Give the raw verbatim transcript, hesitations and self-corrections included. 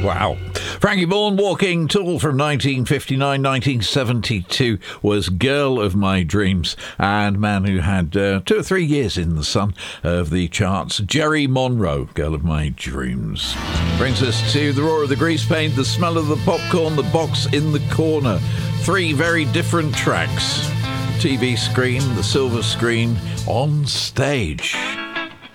Wow. Frankie Vaughan, Walking Tall from nineteen fifty-nine. nineteen seventy-two was Girl of My Dreams, and man who had uh, two or three years in the sun of the charts, Jerry Monroe, Girl of My Dreams. Brings us to the roar of the grease paint, the smell of the popcorn, the box in the corner. Three very different tracks. T V screen, the silver screen, on stage.